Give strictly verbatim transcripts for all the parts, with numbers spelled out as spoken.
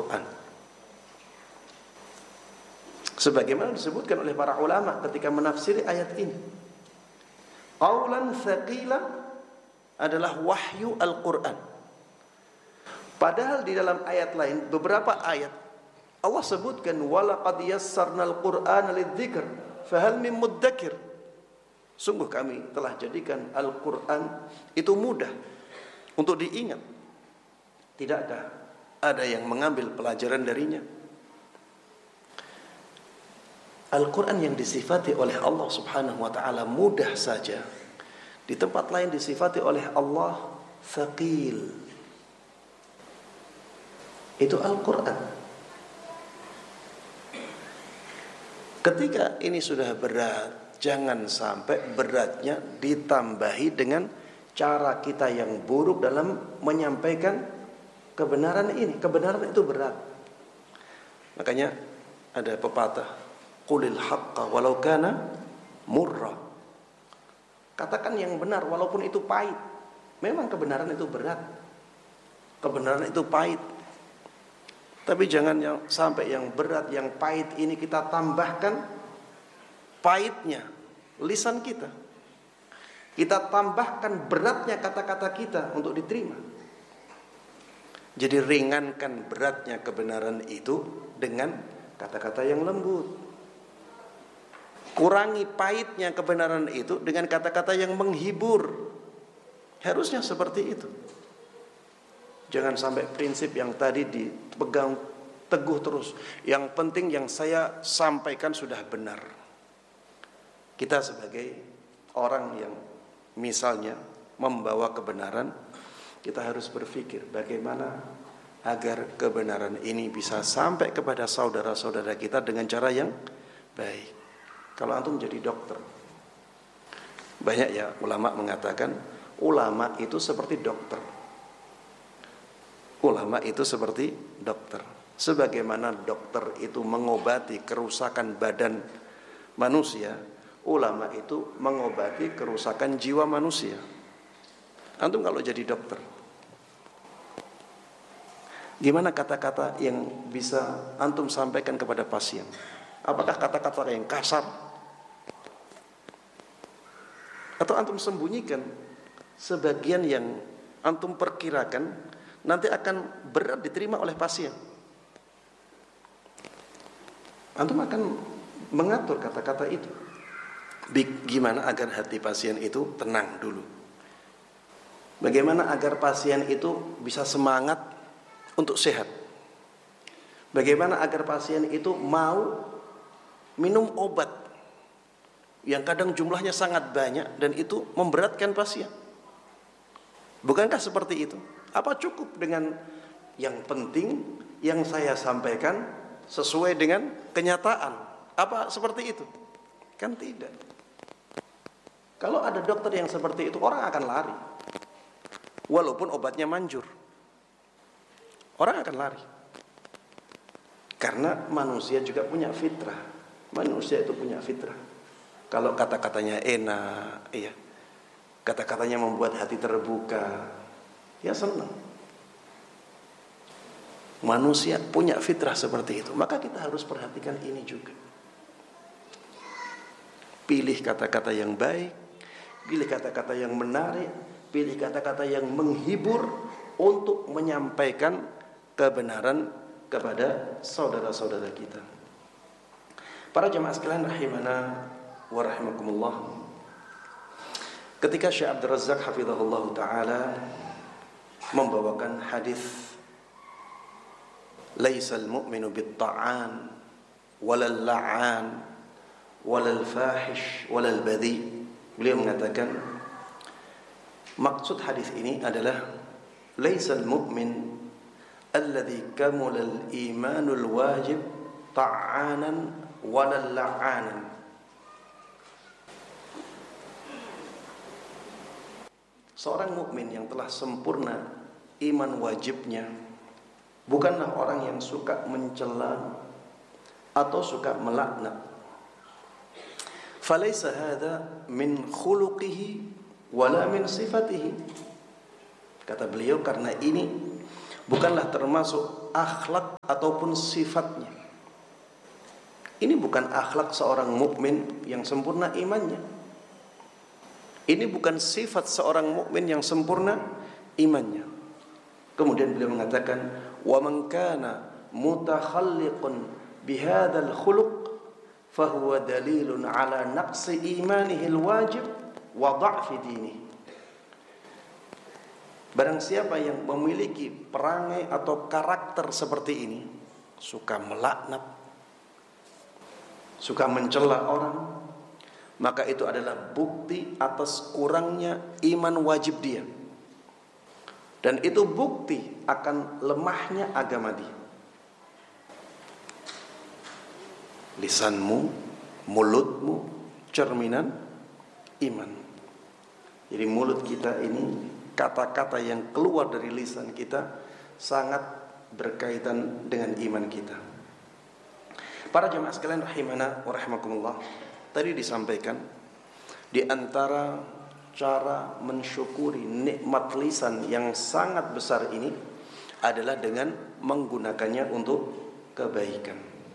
Al-Quran. Sebagaimana disebutkan oleh para ulama ketika menafsiri ayat ini, qaulan tsaqila adalah wahyu Al-Quran. Padahal di dalam ayat lain, beberapa ayat Allah sebutkan walaqad yassarnal Qur'ana lidzikr fahal min muddakir. Sungguh kami telah jadikan Al-Quran itu mudah untuk diingat. Tidakkah ada yang mengambil pelajaran darinya? Al-Quran yang disifati oleh Allah subhanahu wa ta'ala mudah saja, di tempat lain disifati oleh Allah thaqil. Itu Al-Quran. Ketika ini sudah berat, jangan sampai beratnya ditambahi dengan cara kita yang buruk dalam menyampaikan kebenaran ini. Kebenaran itu berat. Makanya ada pepatah, qulil haqqa walau kana murra. Katakan yang benar walaupun itu pahit. Memang kebenaran itu berat. Kebenaran itu pahit. Tapi jangan yang sampai yang berat, yang pahit ini kita tambahkan pahitnya lisan kita. Kita tambahkan beratnya kata-kata kita untuk diterima. Jadi ringankan beratnya kebenaran itu dengan kata-kata yang lembut. Kurangi pahitnya kebenaran itu dengan kata-kata yang menghibur. Harusnya seperti itu. Jangan sampai prinsip yang tadi dipegang teguh terus. Yang penting yang saya sampaikan sudah benar. Kita sebagai orang yang misalnya membawa kebenaran, kita harus berpikir bagaimana agar kebenaran ini bisa sampai kepada saudara-saudara kita dengan cara yang baik. Kalau antum jadi dokter, banyak ya ulama mengatakan ulama itu seperti dokter. Ulama itu seperti dokter. Sebagaimana dokter itu mengobati kerusakan badan manusia, ulama itu mengobati kerusakan jiwa manusia. Antum kalau jadi dokter, gimana kata-kata yang bisa antum sampaikan kepada pasien? Apakah kata-kata yang kasar? Atau antum sembunyikan sebagian yang antum perkirakan nanti akan berat diterima oleh pasien? Antum akan mengatur kata-kata itu. Gimana agar hati pasien itu tenang dulu? Bagaimana agar pasien itu bisa semangat untuk sehat? Bagaimana agar pasien itu mau minum obat yang kadang jumlahnya sangat banyak dan itu memberatkan pasien? Bukankah seperti itu? Apa cukup dengan yang penting yang saya sampaikan sesuai dengan kenyataan? Apa seperti itu? Kan tidak. Kalau ada dokter yang seperti itu, orang akan lari. Walaupun obatnya manjur, orang akan lari. Karena manusia juga punya fitrah. Manusia itu punya fitrah. Kalau kata-katanya enak, iya, kata-katanya membuat hati terbuka, ya senang. Manusia punya fitrah seperti itu. Maka kita harus perhatikan ini juga. Pilih kata-kata yang baik, pilih kata-kata yang menarik, pilih kata-kata yang menghibur untuk menyampaikan kebenaran kepada saudara-saudara kita. Para jemaah sekalian rahimana wa rahimakumullah. Ketika Syekh Abdul Razak hafizahullah taala membawakan hadis laisal mu'minu bit-ta'an walal la'an walal fahish walal badi, beliau mengatakan maksud hadis ini adalah laisal mu'min alladhi kamulal imanul wajib ta'anan walal la'anan. Seorang mukmin yang telah sempurna iman wajibnya bukanlah orang yang suka mencela atau suka melaknat. Falaysa hadha min khuluqihi wala min sifatihi. Kata beliau, karena ini bukanlah termasuk akhlak ataupun sifatnya. Ini bukan akhlak seorang mukmin yang sempurna imannya. Ini bukan sifat seorang mukmin yang sempurna imannya. Kemudian beliau mengatakan, "Wa man kana mutakhalliqun bihadzal khuluq fahuwa dalilun ala naqsi imanihi alwajib wa dha'fi dinihi." Barang siapa yang memiliki perangai atau karakter seperti ini, suka melaknat, suka mencela orang, maka itu adalah bukti atas kurangnya iman wajib dia. Dan itu bukti akan lemahnya agama dia. Lisanmu, mulutmu, cerminan iman. Jadi mulut kita ini, kata-kata yang keluar dari lisan kita sangat berkaitan dengan iman kita. Para jemaah sekalian rahimana wa rahimakumullah, tadi disampaikan di antara cara mensyukuri nikmat lisan yang sangat besar ini adalah dengan menggunakannya untuk kebaikan.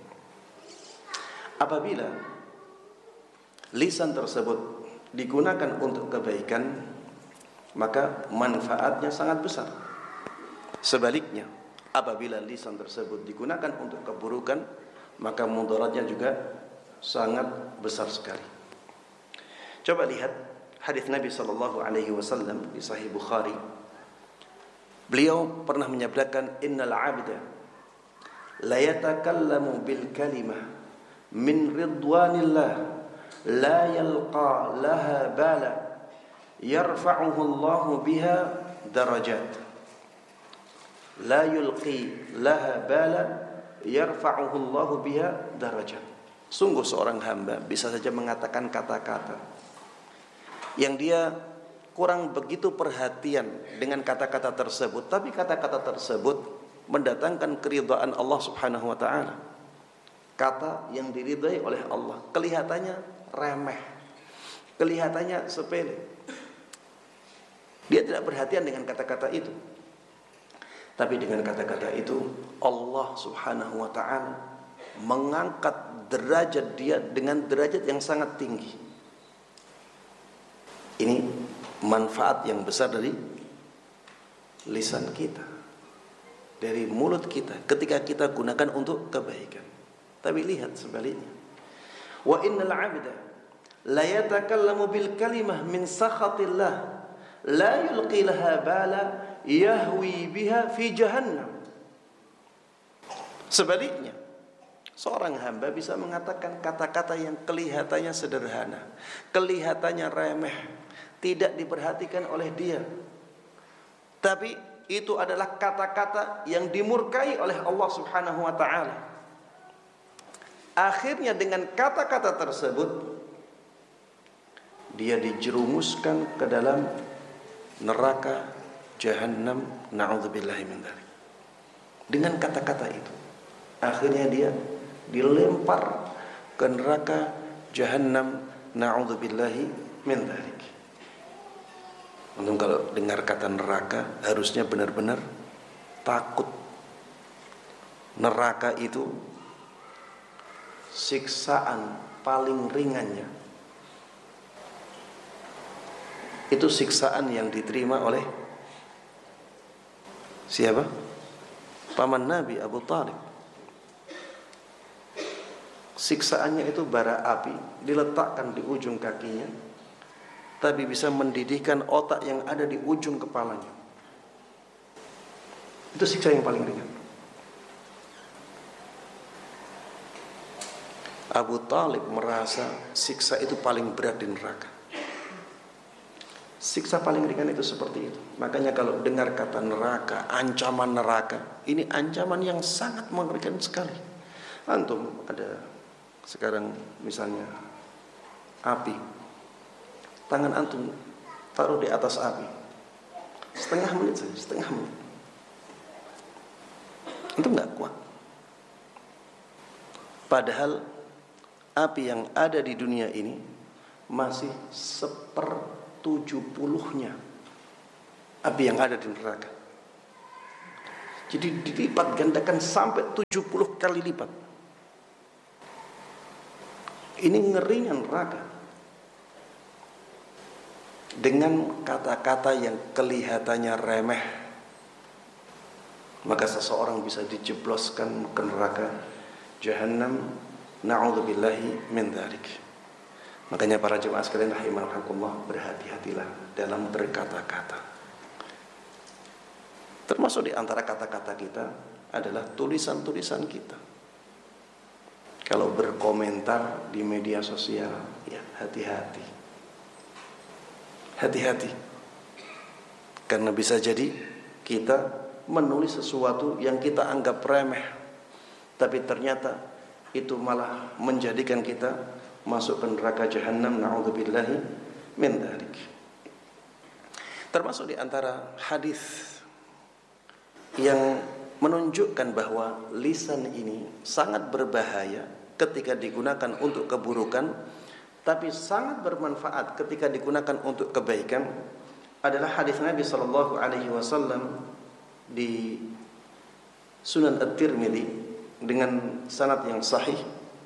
Apabila lisan tersebut digunakan untuk kebaikan, maka manfaatnya sangat besar. Sebaliknya, apabila lisan tersebut digunakan untuk keburukan, maka mudaratnya juga sangat besar sekali. Coba lihat hadis Nabi sallallahu alaihi wasallam di Sahih Bukhari. Beliau pernah menyabdakan, "Innal 'abda la yatakallamu bil kalimah min ridwanillah la yalqa laha bala yarfa'uhu Allahu biha darajat la yulqi laha bala yarfa'uhu Allahu biha darajat." Sungguh seorang hamba bisa saja mengatakan kata-kata yang dia kurang begitu perhatian dengan kata-kata tersebut, tapi kata-kata tersebut mendatangkan keridhaan Allah Subhanahu wa taala. Kata yang diridai oleh Allah kelihatannya remeh, kelihatannya sepele. Dia tidak perhatian dengan kata-kata itu. Tapi dengan kata-kata itu Allah Subhanahu wa taala mengangkat derajat dia dengan derajat yang sangat tinggi. Ini manfaat yang besar dari lisan kita, dari mulut kita ketika kita gunakan untuk kebaikan. Tapi lihat sebaliknya. Wa innal 'abda la yatakallamu bil kalimah min sakhatillah la yulqi laha bala yahwi biha fi jahannam. Sebaliknya, seorang hamba bisa mengatakan kata-kata yang kelihatannya sederhana, kelihatannya remeh, tidak diperhatikan oleh dia, tapi itu adalah kata-kata yang dimurkai oleh Allah Subhanahu wa taala. Akhirnya dengan kata-kata tersebut dia dijerumuskan ke dalam neraka Jahannam, na'udzubillahi min dzalik. Dengan kata-kata itu akhirnya dia dilempar ke neraka Jahannam, na'udzubillahi min dzalik. Untung kalau dengar kata neraka harusnya benar-benar takut. Neraka itu siksaan paling ringannya itu siksaan yang diterima oleh siapa? Paman Nabi Abu Thalib. Siksaannya itu bara api diletakkan di ujung kakinya, tapi bisa mendidihkan otak yang ada di ujung kepalanya. Itu siksa yang paling ringan. Abu Thalib merasa siksa itu paling berat di neraka. Siksa paling ringan itu seperti itu. Makanya kalau dengar kata neraka, ancaman neraka, ini ancaman yang sangat mengerikan sekali. Antum ada sekarang misalnya api, tangan antum taruh di atas api setengah menit saja, setengah menit, antum nggak kuat. Padahal api yang ada di dunia ini masih sepertujuh puluhnya api yang ada di neraka. Jadi dilipat gandakan sampai tujuh puluh kali lipat. Ini ngerinya neraka. Dengan kata-kata yang kelihatannya remeh, maka seseorang bisa dijebloskan ke neraka Jahannam. Na'udzubillahi min dzalik. Makanya para jemaah sekalian rahimakumullah, berhati-hatilah dalam berkata-kata. Termasuk di antara kata-kata kita adalah tulisan-tulisan kita. Kalau berkomentar di media sosial, ya hati-hati. Hati-hati. Karena bisa jadi kita menulis sesuatu yang kita anggap remeh, tapi ternyata itu malah menjadikan kita masuk ke neraka Jahannam. Na'udzubillahi min dzalik. Termasuk di antara hadis yang menunjukkan bahwa lisan ini sangat berbahaya ketika digunakan untuk keburukan, tapi sangat bermanfaat ketika digunakan untuk kebaikan, adalah hadis Nabi sallallahu alaihi wasallam di Sunan At-Tirmidzi dengan sanad yang sahih.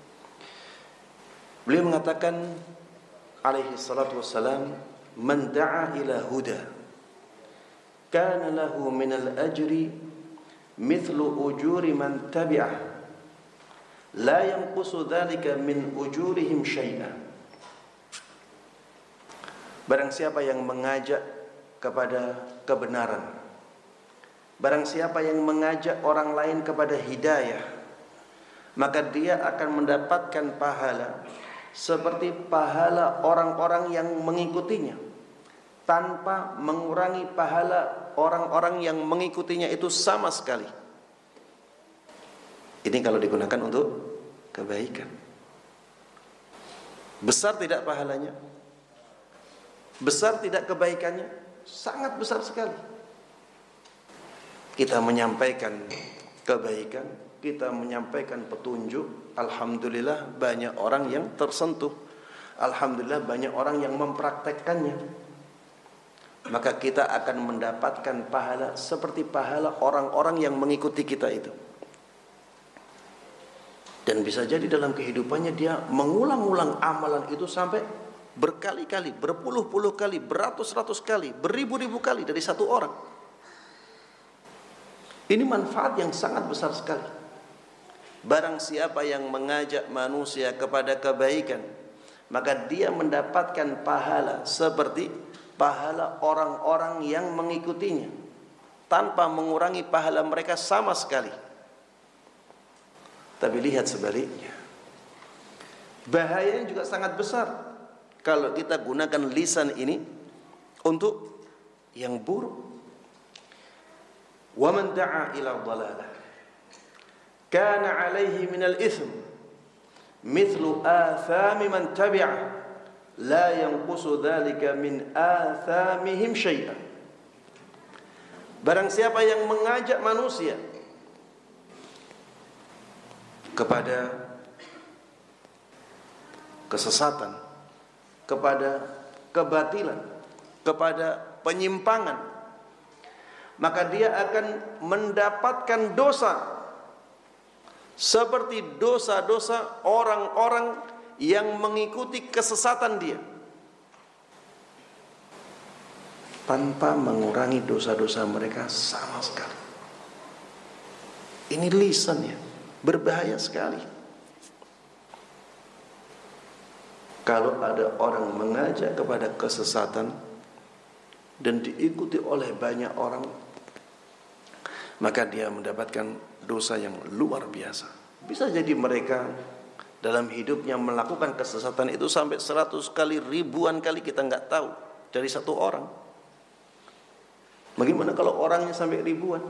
Beliau mengatakan alaihi salatu wassalam, man da'a ila huda kana lahu minal ajri mithlu ujuri man tabi'ah la yanqusu dhalika min ujurihim syai'an. Barang siapa yang mengajak kepada kebenaran, barang siapa yang mengajak orang lain kepada hidayah, maka dia akan mendapatkan pahala seperti pahala orang-orang yang mengikutinya, tanpa mengurangi pahala orang-orang yang mengikutinya itu sama sekali. Ini kalau digunakan untuk kebaikan. Besar tidak pahalanya? Besar tidak kebaikannya? Sangat besar sekali. Kita menyampaikan kebaikan, kita menyampaikan petunjuk, alhamdulillah banyak orang yang tersentuh, alhamdulillah banyak orang yang mempraktekkannya, maka kita akan mendapatkan pahala seperti pahala orang-orang yang mengikuti kita itu. Dan bisa jadi dalam kehidupannya dia mengulang-ulang amalan itu sampai berkali-kali, berpuluh-puluh kali, beratus-ratus kali, beribu-ribu kali dari satu orang. Ini manfaat yang sangat besar sekali. Barang siapa yang mengajak manusia kepada kebaikan, maka dia mendapatkan pahala seperti pahala orang-orang yang mengikutinya, tanpa mengurangi pahala mereka sama sekali. Tapi lihat sebaliknya, bahayanya juga sangat besar kalau kita gunakan lisan ini untuk yang buruk. Wa man da'a ila dhalalah kana 'alaihi minal itsm mithlu athami man tabi'a la yanqusu dzalika min athamihim syai'an. Barang siapa yang mengajak manusia kepada kesesatan, kepada kebatilan, kepada penyimpangan, maka dia akan mendapatkan dosa seperti dosa-dosa orang-orang yang mengikuti kesesatan dia, tanpa mengurangi dosa-dosa mereka sama sekali. Ini lisannya berbahaya sekali. Kalau ada orang mengajak kepada kesesatan dan diikuti oleh banyak orang, maka dia mendapatkan dosa yang luar biasa. Bisa jadi mereka dalam hidupnya melakukan kesesatan itu sampai seratus kali, ribuan kali, kita nggak tahu dari satu orang. Bagaimana kalau orangnya sampai ribuan?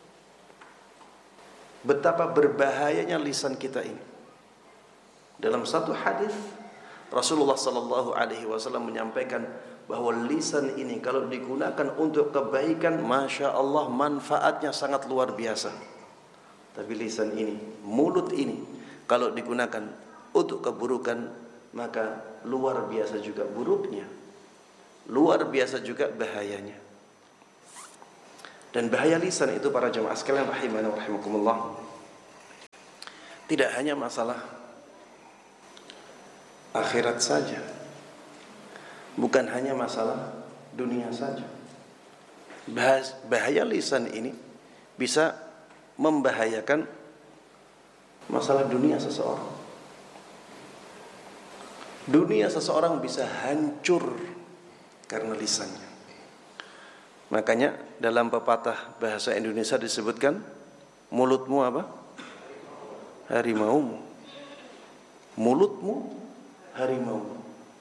Betapa berbahayanya lisan kita ini. Dalam satu hadis Rasulullah sallallahu alaihi wasallam menyampaikan bahwa lisan ini kalau digunakan untuk kebaikan, masya Allah manfaatnya sangat luar biasa. Tapi lisan ini, mulut ini, kalau digunakan untuk keburukan, maka luar biasa juga buruknya, luar biasa juga bahayanya. Dan bahaya lisan itu para jemaah sekalian rahimana wa rahimakumullah, tidak hanya masalah akhirat saja, bukan hanya masalah dunia saja. Bahaya lisan ini bisa membahayakan masalah dunia seseorang. Dunia seseorang bisa hancur karena lisannya. Makanya dalam pepatah bahasa Indonesia disebutkan, mulutmu apa? Harimaumu. Mulutmu harimaumu.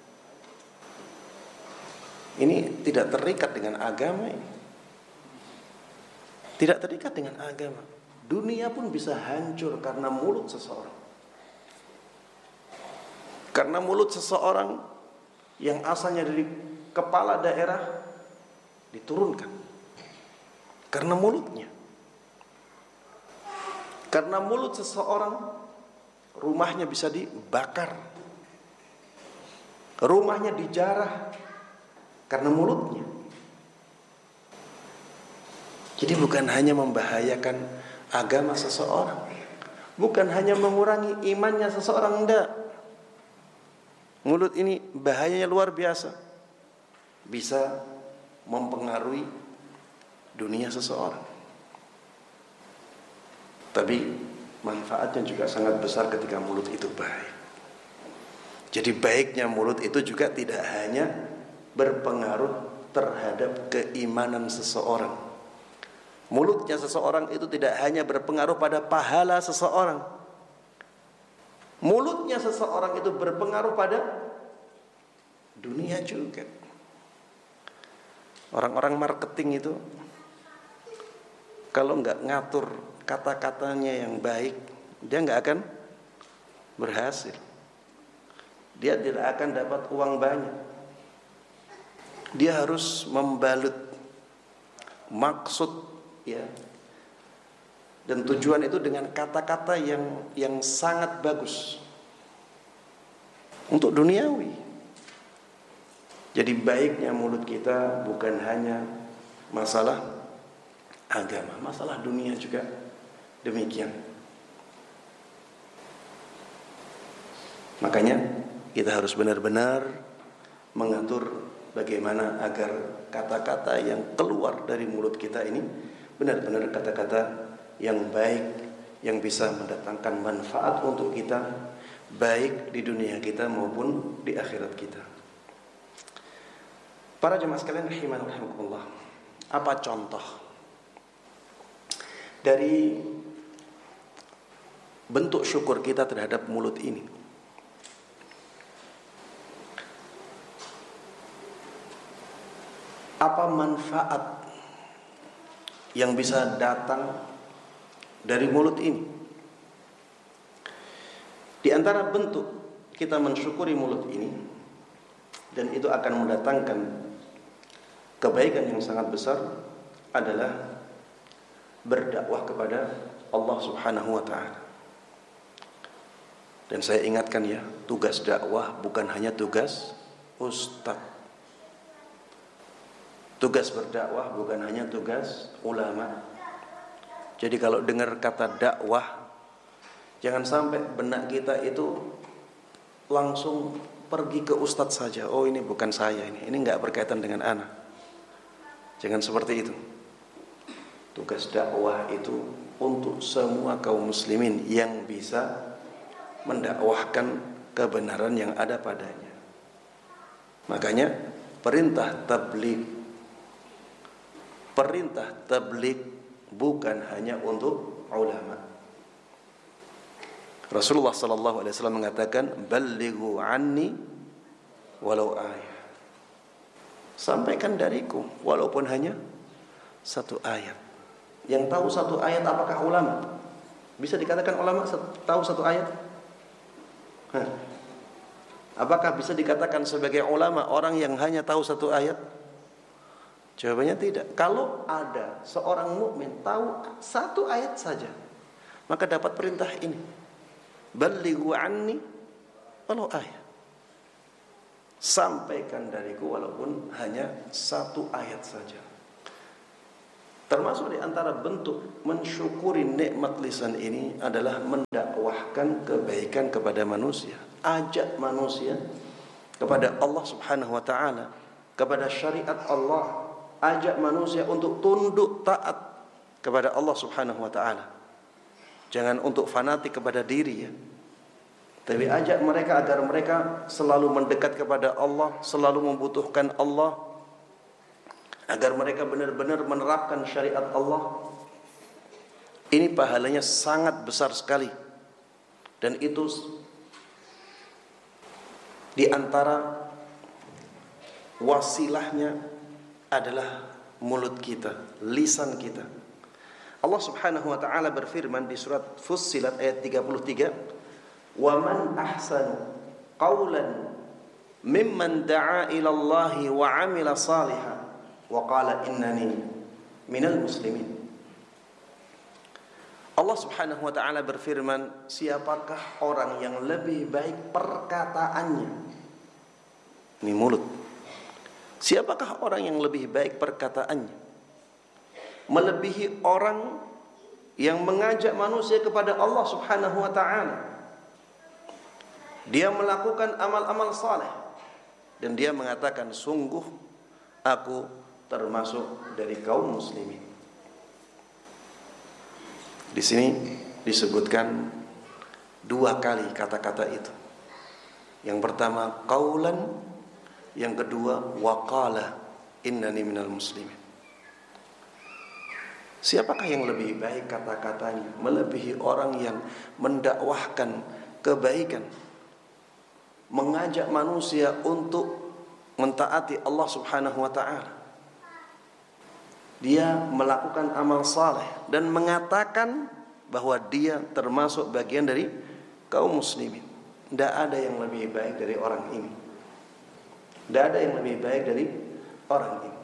Ini tidak terikat dengan agama ini. Tidak terikat dengan agama. Dunia pun bisa hancur karena mulut seseorang. Karena mulut seseorang yang asalnya dari kepala daerah diturunkan karena mulutnya. Karena mulut seseorang, rumahnya bisa dibakar, rumahnya dijarah karena mulutnya. Jadi bukan hanya membahayakan agama seseorang, bukan hanya mengurangi imannya seseorang, enggak. Mulut ini bahayanya luar biasa, bisa mempengaruhi dunia seseorang. Tapi manfaatnya juga sangat besar ketika mulut itu baik. Jadi baiknya mulut itu juga tidak hanya berpengaruh terhadap keimanan seseorang. Mulutnya seseorang itu tidak hanya berpengaruh pada pahala seseorang. Mulutnya seseorang itu berpengaruh pada dunia juga. Orang-orang marketing itu kalau nggak ngatur kata-katanya yang baik, dia nggak akan berhasil. Dia tidak akan dapat uang banyak. Dia harus membalut maksud, ya, dan tujuan itu dengan kata-kata yang yang sangat bagus untuk duniawi. Jadi baiknya mulut kita bukan hanya masalah agama, masalah dunia juga demikian. Makanya kita harus benar-benar mengatur bagaimana agar kata-kata yang keluar dari mulut kita ini benar-benar kata-kata yang baik, yang bisa mendatangkan manfaat untuk kita, baik di dunia kita maupun di akhirat kita. Para jemaah sekalian rahimani wa rahimakumullah, apa contoh dari bentuk syukur kita terhadap mulut ini? Apa manfaat yang bisa datang dari mulut ini? Di antara bentuk kita mensyukuri mulut ini, dan itu akan mendatangkan kebaikan yang sangat besar, adalah berdakwah kepada Allah Subhanahu wa ta'ala. Dan saya ingatkan ya, tugas dakwah bukan hanya tugas ustaz. Tugas berdakwah bukan hanya tugas ulama. Jadi kalau dengar kata dakwah, jangan sampai benak kita itu langsung pergi ke ustaz saja. Oh, ini bukan saya, ini ini enggak berkaitan dengan anak. Jangan seperti itu. Tugas dakwah itu untuk semua kaum muslimin yang bisa mendakwahkan kebenaran yang ada padanya. Makanya perintah tabligh, perintah tabligh bukan hanya untuk ulama. Rasulullah sallallahu alaihi wasallam mengatakan, "Ballighu anni walau ayat." Sampaikan dariku walaupun hanya satu ayat. Yang tahu satu ayat apakah ulama? Bisa dikatakan ulama tahu satu ayat? Hah. Apakah bisa dikatakan sebagai ulama orang yang hanya tahu satu ayat? Jawabannya tidak. Kalau ada seorang mukmin tahu satu ayat saja, maka dapat perintah ini. Ballighu anni walau ayat. Sampaikan dariku walaupun hanya satu ayat saja. Termasuk di antara bentuk mensyukuri nikmat lisan ini adalah mendakwahkan kebaikan kepada manusia. Ajak manusia kepada Allah Subhanahu wa taala, kepada syariat Allah. Ajak manusia untuk tunduk taat kepada Allah Subhanahu wa taala. Jangan untuk fanatik kepada diri ya. Tapi ajak mereka agar mereka selalu mendekat kepada Allah, selalu membutuhkan Allah, agar mereka benar-benar menerapkan syariat Allah. Ini pahalanya sangat besar sekali. Dan itu di antara wasilahnya adalah mulut kita, lisan kita. Allah Subhanahu wa taala berfirman di surat Fussilat ayat tiga puluh tiga, "Wa man ahsanu qawlan mimman da'a ila Allahi wa 'amila salihan wa qala innani minal muslimin." Allah Subhanahu wa taala berfirman, siapakah orang yang lebih baik perkataannya? Ini mulut. Siapakah orang yang lebih baik perkataannya? Melebihi orang yang mengajak manusia kepada Allah Subhanahu wa taala. Dia melakukan amal-amal saleh dan dia mengatakan, sungguh aku termasuk dari kaum muslimin. Di sini disebutkan dua kali kata-kata itu. Yang pertama qaulan, yang kedua waqala innani minal muslimin. Siapakah yang lebih baik kata-katanya melebihi orang yang mendakwahkan kebaikan, mengajak manusia untuk mentaati Allah Subhanahu wa taala. Dia melakukan amal saleh dan mengatakan bahwa dia termasuk bagian dari kaum muslimin. Tidak ada yang lebih baik dari orang ini. Tidak ada yang lebih baik dari orang ini.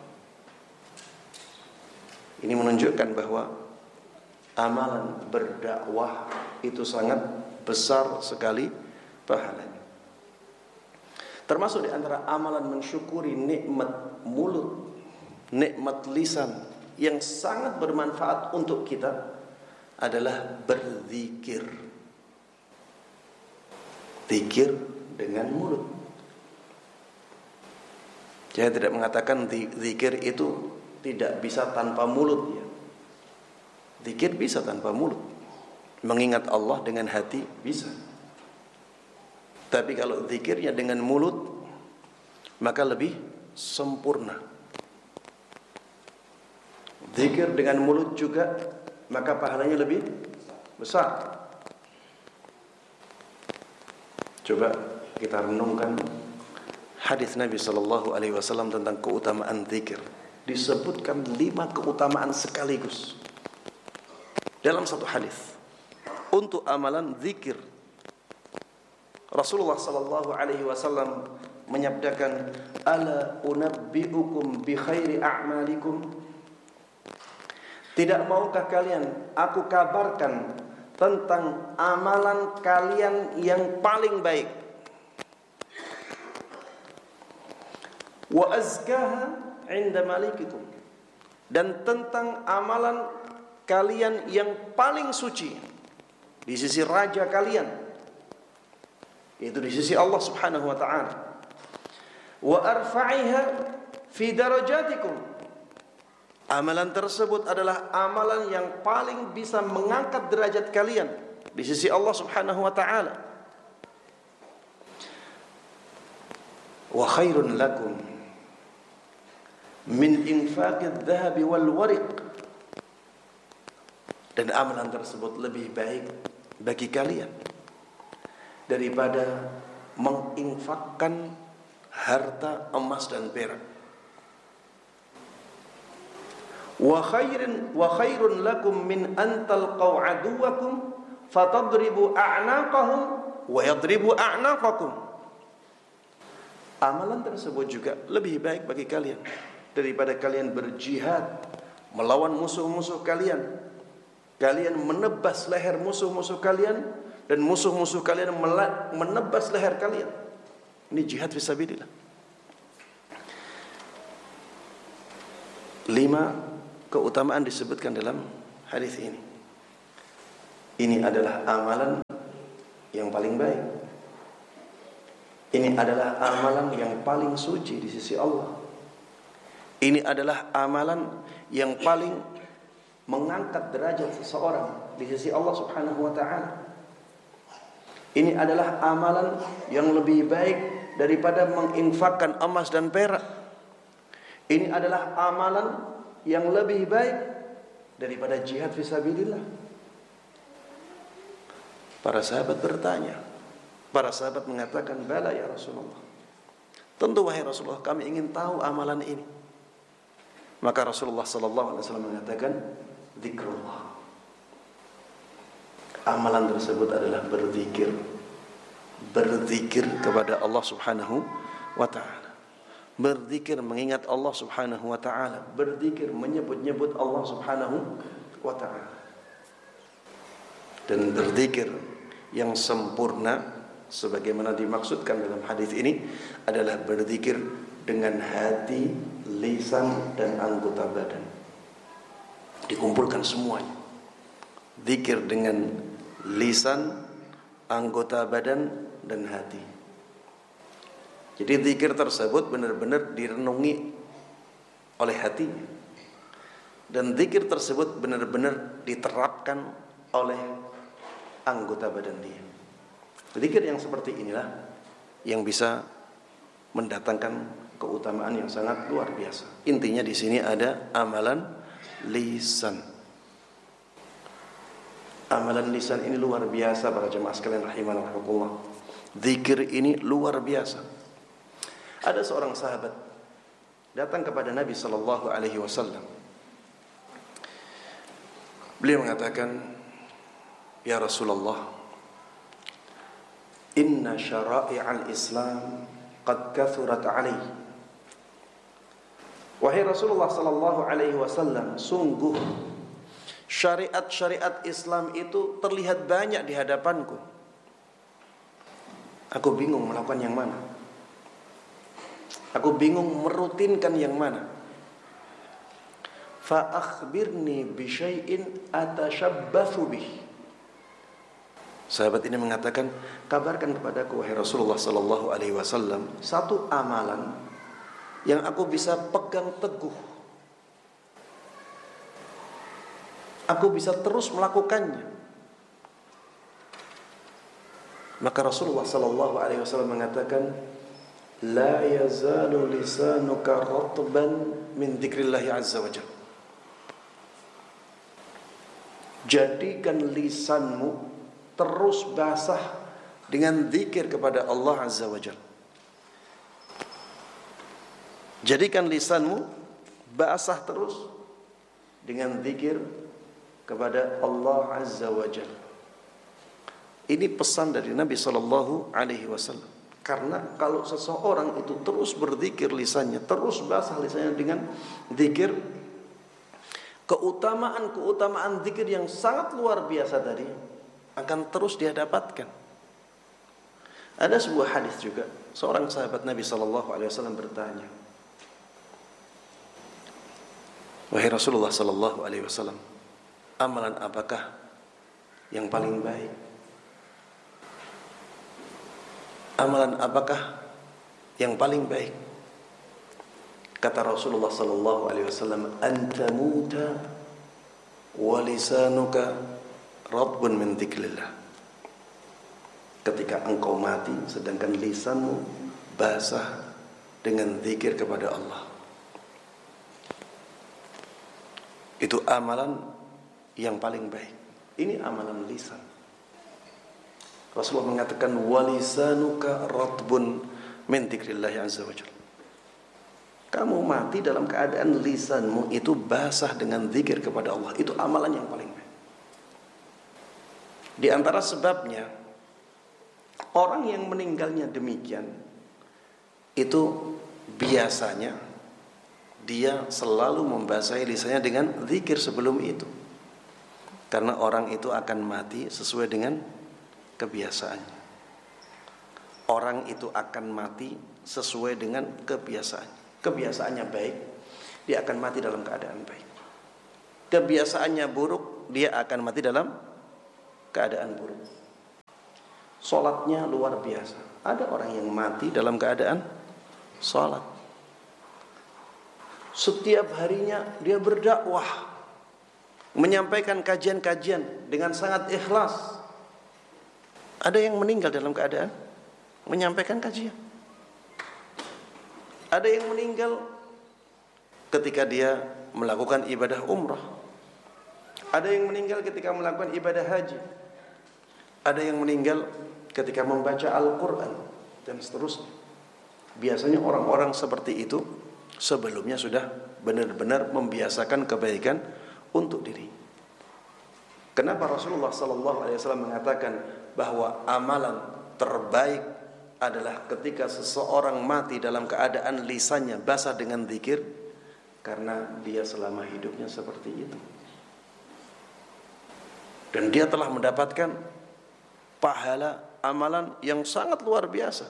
Ini menunjukkan bahwa amalan berdakwah itu sangat besar sekali pahalanya. Termasuk di antara amalan mensyukuri nikmat mulut, nikmat lisan yang sangat bermanfaat untuk kita adalah berzikir. Zikir dengan mulut. Saya tidak mengatakan zikir itu tidak bisa tanpa mulut ya. Zikir bisa tanpa mulut. Mengingat Allah dengan hati bisa. Tapi kalau zikirnya dengan mulut maka lebih sempurna. Zikir dengan mulut juga maka pahalanya lebih besar. Coba kita renungkan hadis Nabi sallallahu alaihi wasallam tentang keutamaan zikir. Disebutkan lima keutamaan sekaligus dalam satu hadis untuk amalan zikir. Rasulullah sallallahu alaihi wasallam menyabdakan, "Ala unabbiukum bi khairi a'malikum?" Tidak maukah kalian aku kabarkan tentang amalan kalian yang paling baik? Wa azkaha 'inda malikikum, dan tentang amalan kalian yang paling suci di sisi raja kalian, yaitu di sisi Allah Subhanahu wa taala. Wa arfa'iha fi darajatikum, amalan tersebut adalah amalan yang paling bisa mengangkat derajat kalian di sisi Allah Subhanahu wa taala. Wa khairun lakum min infaqidz dhahabi wal wariq, dan amalan tersebut lebih baik bagi kalian daripada menginfakkan harta emas dan perak. Wa khairin wa khairun lakum min an talqaw aduwakum fatadribu a'naqahum wa yadribu a'naqakum. Amalan tersebut juga lebih baik bagi kalian daripada kalian berjihad melawan musuh-musuh kalian. Kalian menebas leher musuh-musuh kalian dan musuh-musuh kalian menebas leher kalian. Ini jihad fisabilillah. Lima keutamaan disebutkan dalam hadis ini. Ini adalah amalan yang paling baik. Ini adalah amalan yang paling suci di sisi Allah. Ini adalah amalan yang paling mengangkat derajat seseorang di sisi Allah Subhanahu wa taala. Ini adalah amalan yang lebih baik daripada menginfakkan emas dan perak. Ini adalah amalan yang lebih baik daripada jihad fisabilillah. Para sahabat bertanya, para sahabat mengatakan, "Bala ya Rasulullah." Tentu wahai Rasulullah, kami ingin tahu amalan ini. Maka Rasulullah sallallahu alaihi wasallam mengatakan, "Zikrullah." Amalan tersebut adalah berzikir. Berzikir kepada Allah Subhanahu wa taala. Berzikir mengingat Allah Subhanahu wa taala, berzikir menyebut-nyebut Allah Subhanahu wa taala. Dan berzikir yang sempurna sebagaimana dimaksudkan dalam hadis ini adalah berzikir dengan hati, lisan dan anggota badan. Dikumpulkan semuanya. Zikir dengan lisan, anggota badan dan hati. Jadi zikir tersebut benar-benar direnungi oleh hati, dan zikir tersebut benar-benar diterapkan oleh anggota badan dia. Zikir yang seperti inilah yang bisa mendatangkan keutamaan yang sangat luar biasa. Intinya di sini ada amalan lisan. Amalan lisan ini luar biasa para jemaah sekalian rahimana rahimakumullah. Zikir ini luar biasa. Ada seorang sahabat datang kepada Nabi sallallahu alaihi wasallam. Beliau mengatakan, "Ya Rasulullah, inna syara'i'al Islam qad kathurat 'alai." Wahai Rasulullah sallallahu alaihi wasallam, sungguh syariat-syariat Islam itu terlihat banyak di hadapanku. Aku bingung melakukan yang mana. Aku bingung merutinkan yang mana. Fa akhbirni bi syai'in atashabbathu bih. Sahabat ini mengatakan, kabarkan kepadaku wahai Rasulullah sallallahu alaihi wasallam satu amalan yang aku bisa pegang teguh. Aku bisa terus melakukannya. Maka Rasulullah sallallahu alaihi wasallam mengatakan, la yazalu lisanuka ratban min dzikrillah azza wajalla. Jadikan lisanmu terus basah dengan zikir kepada Allah azza wajalla. Jadikan lisanmu basah terus dengan zikir kepada Allah azza wajalla. Ini pesan dari Nabi sallallahu alaihi wasallam. Karena kalau seseorang itu terus berzikir lisannya, terus basah lisannya dengan zikir, keutamaan-keutamaan zikir yang sangat luar biasa tadi akan terus dia dapatkan. Ada sebuah hadis juga, seorang sahabat Nabi sallallahu alaihi wasallam bertanya, wahai Rasulullah sallallahu alaihi wasallam, amalan apakah yang paling baik? Amalan apakah yang paling baik? Kata Rasulullah sallallahu alaihi wasallam, anta muta wa lisanuka radbun min dzikrillah. Ketika engkau mati sedangkan lisanmu basah dengan zikir kepada Allah. Itu amalan yang paling baik. Ini amalan lisan. Rasulullah mengatakan walisanuka ratbun min dzikrillah azza wajalla. Kamu mati dalam keadaan lisanmu itu basah dengan zikir kepada Allah. Itu amalan yang paling baik. Di antara sebabnya orang yang meninggalnya demikian itu biasanya dia selalu membasahi lisannya dengan zikir sebelum itu. Karena orang itu akan mati sesuai dengan kebiasaannya. Orang itu akan mati sesuai dengan kebiasaannya. Kebiasaannya baik, dia akan mati dalam keadaan baik. kebiasaannya buruk, dia akan mati dalam keadaan buruk. Salatnya luar biasa. Ada orang yang mati dalam keadaan salat. Setiap harinya dia berdakwah, menyampaikan kajian-kajian dengan sangat ikhlas. Ada yang meninggal dalam keadaan menyampaikan kajian. Ada yang meninggal ketika dia melakukan ibadah umrah. Ada yang meninggal ketika melakukan ibadah haji. Ada yang meninggal ketika membaca Al-Quran dan seterusnya. Biasanya orang-orang seperti itu sebelumnya sudah benar-benar membiasakan kebaikan untuk diri. Kenapa Rasulullah sallallahu alaihi wasallam mengatakan bahwa amalan terbaik adalah ketika seseorang mati dalam keadaan lisannya basah dengan zikir? Karena dia selama hidupnya seperti itu. Dan dia telah mendapatkan pahala amalan yang sangat luar biasa.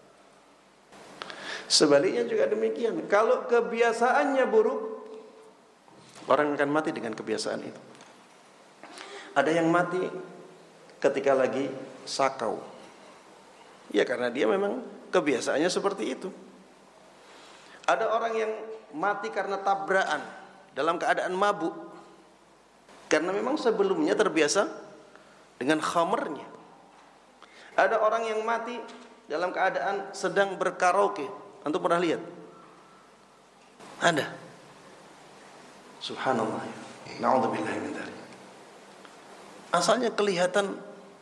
Sebaliknya juga demikian. Kalau kebiasaannya buruk, orang akan mati dengan kebiasaan itu. Ada yang mati ketika lagi sakau. Ya karena dia memang kebiasaannya seperti itu. Ada orang yang mati karena tabrakan dalam keadaan mabuk, karena memang sebelumnya terbiasa dengan khamernya. Ada orang yang mati dalam keadaan sedang berkaraoke. Antum pernah lihat? Ada. Subhanallah. Na'udzubillahi min dzalik. Asalnya kelihatan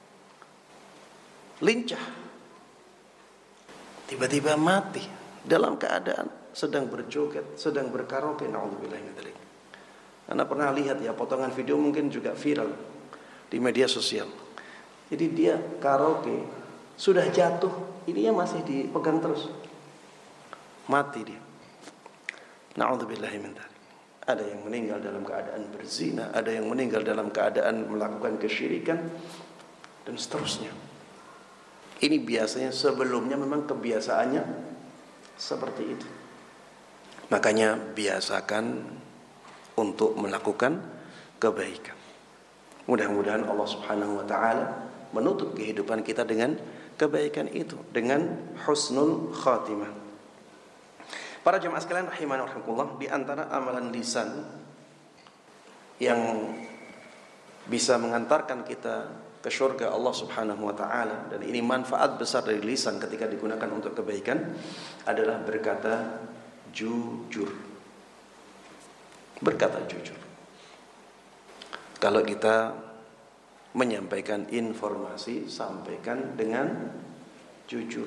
lincah, tiba-tiba mati dalam keadaan sedang berjoget, sedang berkaraoke. Na'udzubillahi min dzalik. Anda pernah lihat ya potongan video, mungkin juga viral di media sosial. Jadi dia karaoke, sudah jatuh, ininya masih dipegang terus, mati dia. Na'udzubillahi min dzalik. Ada yang meninggal dalam keadaan berzina, ada yang meninggal dalam keadaan melakukan kesyirikan dan seterusnya. Ini biasanya sebelumnya memang kebiasaannya seperti itu. Makanya biasakan untuk melakukan kebaikan. Mudah-mudahan Allah Subhanahu wa taala menutup kehidupan kita dengan kebaikan itu, dengan husnul khatimah. Para jemaah sekalian rahimani wa rahimakumullah, di antara amalan lisan yang bisa mengantarkan kita ke surga Allah Subhanahu wa taala, dan ini manfaat besar dari lisan ketika digunakan untuk kebaikan, adalah berkata jujur. Berkata jujur. Kalau kita menyampaikan informasi, sampaikan dengan jujur.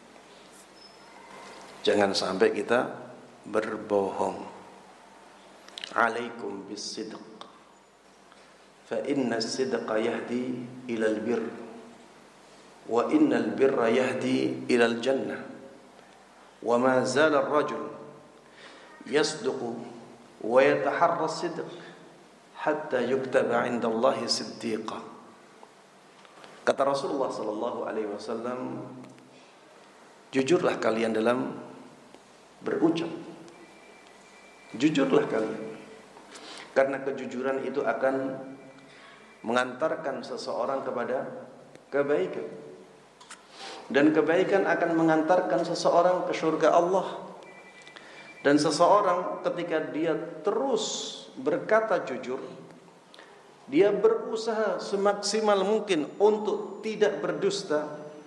Jangan sampai kita berbohong. Alaikum bis-sidq. Fa inna as-sidqa yahdi ila al-birr. Wa inna al-birra yahdi ila al-jannah. Wa ma zala ar-rajul yasduqu wa yataharra as-sidq hatta yuktaba 'inda Allah siddiqa. Kata Rasulullah sallallahu alaihi wasallam, jujurlah kalian dalam berucap. Jujurlah kalian. Karena kejujuran itu akan mengantarkan seseorang kepada kebaikan. Dan kebaikan akan mengantarkan seseorang ke surga Allah. Dan seseorang ketika dia terus berkata jujur, dia berusaha semaksimal mungkin untuk tidak berdusta,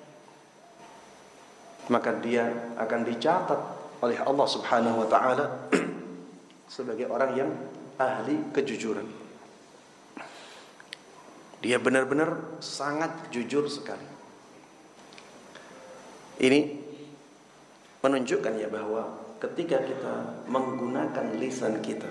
maka dia akan dicatat oleh Allah Subhanahu wa taala sebagai orang yang ahli kejujuran. Dia benar-benar sangat jujur sekali. Ini menunjukkan ya bahwa ketika kita menggunakan lisan kita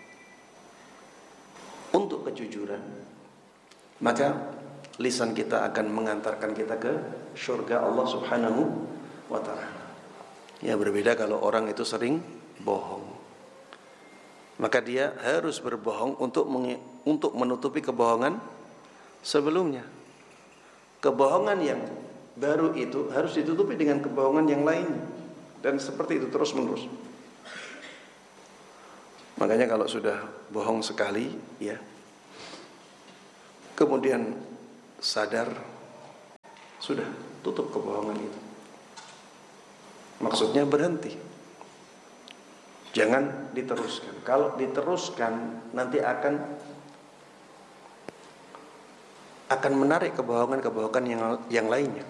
untuk kejujuran, maka lisan kita akan mengantarkan kita ke surga Allah Subhanahu wa ta'ala. Ya, berbeda kalau orang itu sering bohong. Maka dia harus berbohong untuk untuk menutupi kebohongan sebelumnya. Kebohongan yang baru itu harus ditutupi dengan kebohongan yang lain, dan seperti itu terus menerus. Makanya kalau sudah bohong sekali, ya, kemudian sadar, sudah tutup kebohongan itu. Maksudnya berhenti, jangan diteruskan. Kalau diteruskan nanti akan akan menarik kebohongan-kebohongan yang yang lainnya.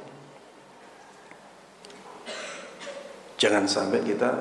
Jangan sampai kita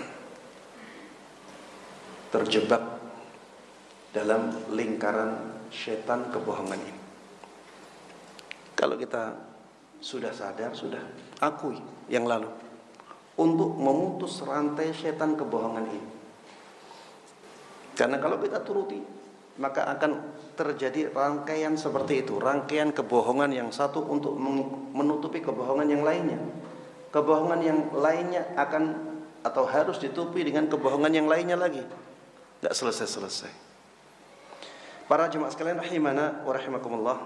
terjebak dalam lingkaran setan kebohongan ini. Kalau kita sudah sadar, sudah akui yang lalu untuk memutus rantai setan kebohongan ini. Karena kalau kita turuti, maka akan terjadi rangkaian seperti itu, rangkaian kebohongan yang satu untuk menutupi kebohongan yang lainnya. Kebohongan yang lainnya akan atau harus ditutupi dengan kebohongan yang lainnya lagi. Tidak selesai-selesai. Para jemaah sekalian rahimana wa rahimakumullah.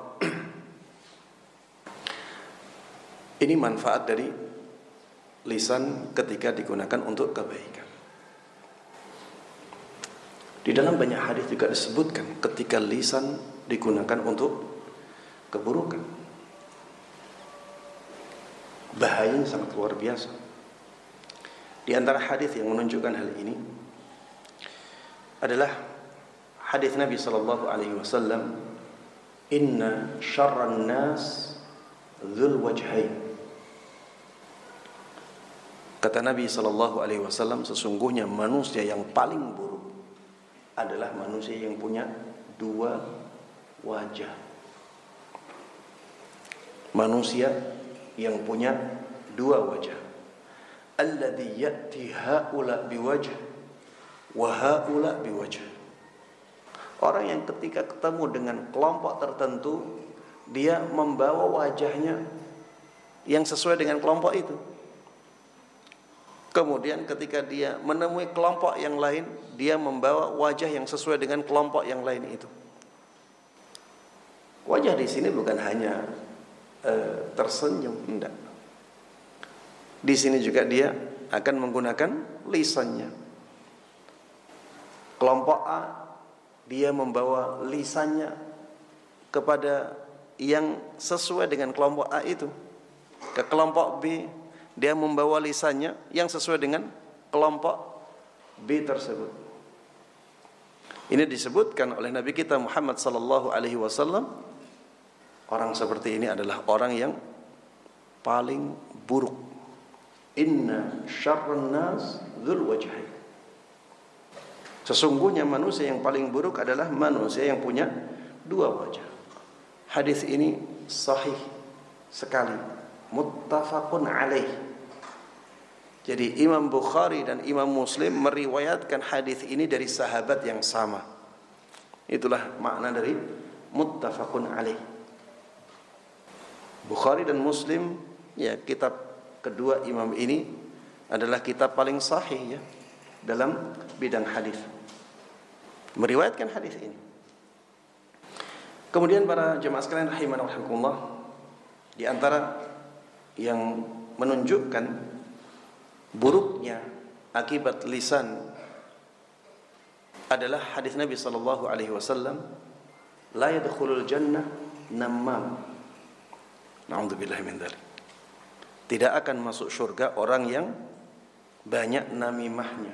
Ini manfaat dari lisan ketika digunakan untuk kebaikan. Di dalam banyak hadis juga disebutkan ketika lisan digunakan untuk keburukan, bahayanya sangat luar biasa. Di antara hadis yang menunjukkan hal ini adalah hadis Nabi sallallahu alaihi wasallam, "Inna syarran nas dzul wajhain." Kata Nabi sallallahu alaihi wasallam, sesungguhnya manusia yang paling buruk adalah manusia yang punya dua wajah. Manusia yang punya dua wajah. Alladzi ya'ti haula biwajh wa haula biwajh. Orang yang ketika ketemu dengan kelompok tertentu, dia membawa wajahnya yang sesuai dengan kelompok itu. Kemudian ketika dia menemui kelompok yang lain, dia membawa wajah yang sesuai dengan kelompok yang lain itu. Wajah di sini bukan hanya uh, tersenyum, enggak. Di sini juga dia akan menggunakan lisannya. Kelompok A, dia membawa lisannya kepada yang sesuai dengan kelompok A itu. Ke kelompok B, dia membawa lisannya yang sesuai dengan kelompok B tersebut. Ini disebutkan oleh Nabi kita Muhammad sallallahu alaihi wasallam, orang seperti ini adalah orang yang paling buruk. Inna syarran nas dzul wajhain. Sesungguhnya manusia yang paling buruk adalah manusia yang punya dua wajah. Hadis ini sahih sekali, muttafaqun alaih. Jadi Imam Bukhari dan Imam Muslim meriwayatkan hadis ini dari sahabat yang sama. Itulah makna dari muttafaqun alaih. Bukhari dan Muslim, ya, kitab kedua imam ini adalah kitab paling sahih, ya, dalam bidang hadis. Meriwayatkan hadis ini. Kemudian para jemaah sekalian rahimana wa rahimakumullah, di antara yang menunjukkan buruknya akibat lisan adalah hadis Nabi sallallahu alaihi wasallam, la yadkhulul jannah namam. Na'udzubillahi min dzalik. Tidak akan masuk surga orang yang banyak namimahnya,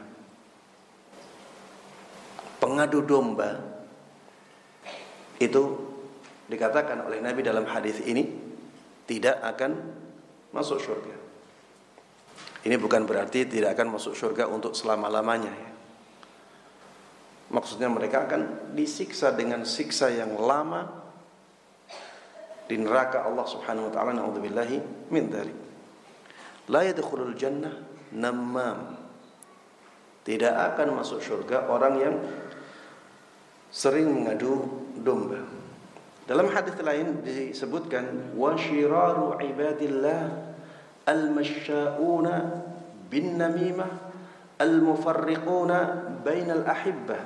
pengadu domba. Itu dikatakan oleh Nabi dalam hadis ini tidak akan masuk surga. Ini bukan berarti tidak akan masuk surga untuk selama-lamanya, ya. Maksudnya mereka akan disiksa dengan siksa yang lama di neraka Allah Subhanahu wa taala. Na'udzubillahi min dzalik. La yadkhulul jannah namam. Tidak akan masuk surga orang yang sering mengadu domba. Dalam hadis lain disebutkan, wa syiraru ibadillah al-masya'una bin namimah al-mufarriquna bainal ahibbah.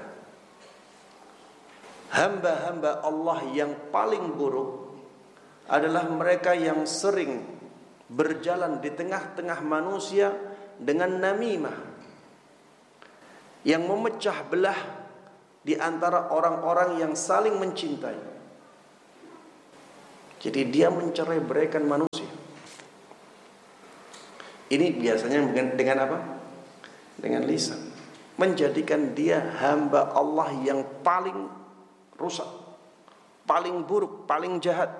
Hamba-hamba Allah yang paling buruk adalah mereka yang sering berjalan di tengah-tengah manusia dengan namimah, yang memecah belah di antara orang-orang yang saling mencintai. Jadi dia mencerai-beraikan manusia. Ini biasanya dengan apa? Dengan lisan. Menjadikan dia hamba Allah yang paling rusak, paling buruk, paling jahat.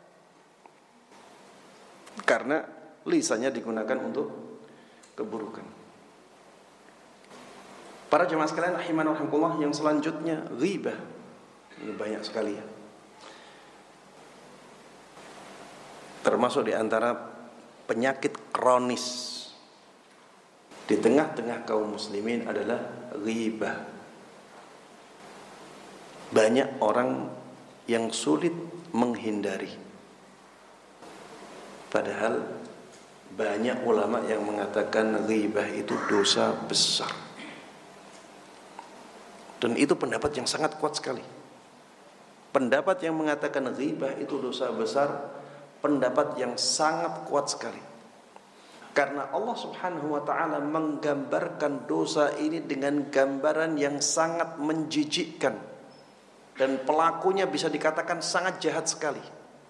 Karena lisannya digunakan untuk keburukan. Para jemaah sekalian rahiman rahimakumullah, yang selanjutnya ghibah. Ini banyak sekali ya. Termasuk di antara penyakit kronis di tengah-tengah kaum muslimin adalah ghibah. Banyak orang yang sulit menghindari. Padahal banyak ulama yang mengatakan ghibah itu dosa besar. Dan itu pendapat yang sangat kuat sekali. Pendapat yang mengatakan ghibah itu dosa besar, pendapat yang sangat kuat sekali. Karena Allah Subhanahu wa ta'ala menggambarkan dosa ini dengan gambaran yang sangat menjijikkan, dan pelakunya bisa dikatakan sangat jahat sekali.